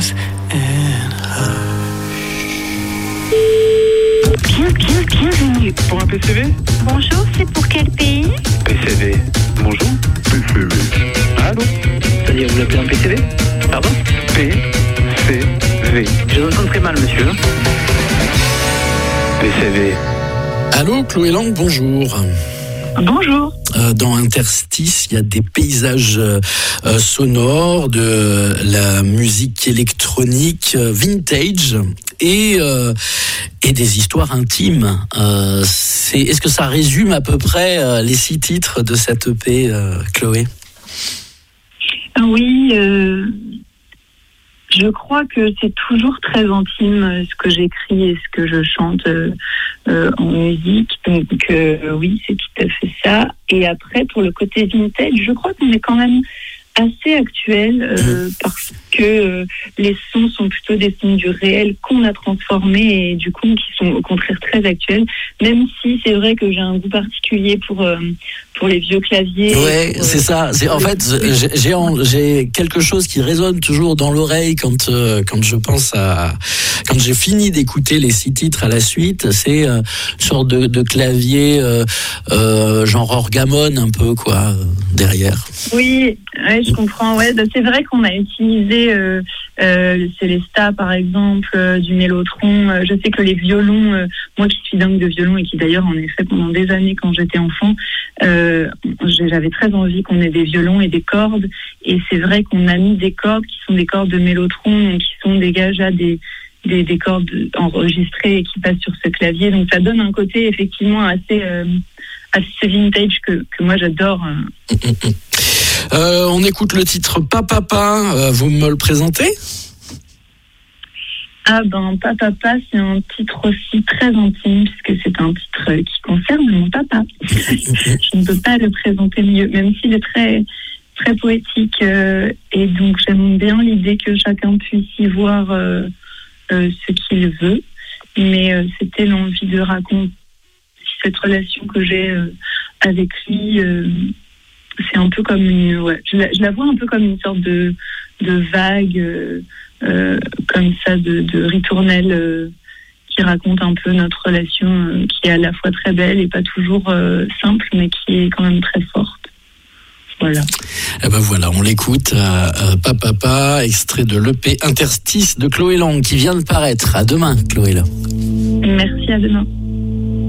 silence and Bienvenue. Pour un PCV? Bonjour, c'est pour quel pays? PCV. Bonjour. PCV. Allô? C'est-à-dire, vous l'appelez un PCV? Pardon? PCV. Je vous entends très mal, monsieur. PCV. Allô, Chloé Lang, bonjour. Bonjour. Dans Interstice, il y a des paysages sonores, de la musique électronique vintage et des histoires intimes. Est-ce que ça résume à peu près les 6 titres de cette EP, Chloé? Oui, je crois que c'est toujours très intime ce que j'écris et ce que je chante en musique. Donc oui, c'est tout à fait ça. Et après, pour le côté vintage, je crois qu'on est quand même assez actuel parce que les sons sont plutôt des sons du réel qu'on a transformés et du coup qui sont au contraire très actuels, même si c'est vrai que j'ai un goût particulier pour les vieux claviers. Ouais, c'est ça. En fait, j'ai quelque chose qui résonne toujours dans l'oreille quand je pense quand j'ai fini d'écouter les 6 titres à la suite. C'est une sorte de clavier genre orgamone un peu quoi derrière. Oui, ouais, je comprends. Ouais, c'est vrai qu'on a utilisé le Célesta par exemple, du mélotron. Je sais que les violons, moi qui suis dingue de violon et qui d'ailleurs en ai fait pendant des années quand j'étais enfant, j'avais très envie qu'on ait des violons et des cordes. Et c'est vrai qu'on a mis des cordes qui sont des cordes de mélotron, qui sont des cordes enregistrées et qui passent sur ce clavier. Donc ça donne un côté effectivement assez vintage que moi j'adore. On écoute le titre Papa, vous me le présentez? Ah ben Papa, c'est un titre aussi très intime puisque c'est un titre qui concerne mon papa. Je ne peux pas le présenter mieux, même s'il est très très poétique et donc j'aime bien l'idée que chacun puisse y voir ce qu'il veut, mais c'était l'envie de raconter cette relation que j'ai avec lui. C'est un peu comme je la vois un peu comme une sorte de vague comme ça de ritournelle qui raconte un peu notre relation qui est à la fois très belle et pas toujours simple mais qui est quand même très forte. Voilà. Et ben voilà, on l'écoute. Papa, extrait de l'EP Interstice de Chloé Lang qui vient de paraître. À demain, Chloé Lang. Merci, à demain.